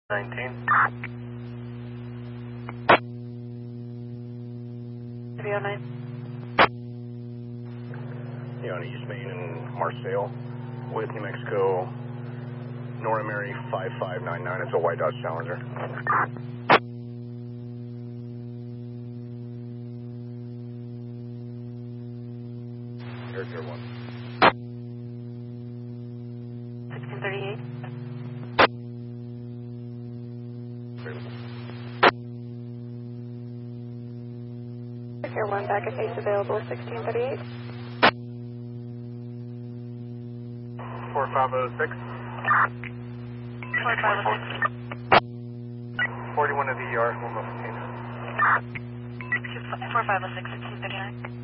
19. 309. On East Main in Marseille with New Mexico, Nora Mary 5599. It's a white Dodge Challenger. Air Tier 1. 1638. Here, one back at base available, 1638. 4506. 4506. 41 of the ER, 115. 4506, 1639.